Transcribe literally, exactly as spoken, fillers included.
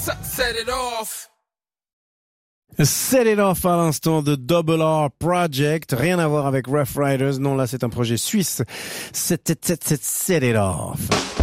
Set it off. Set It Off à l'instant de Double R Project. Rien à voir avec Rough Riders. Non, là, c'est un projet suisse. Set, set, set, set, set It Off.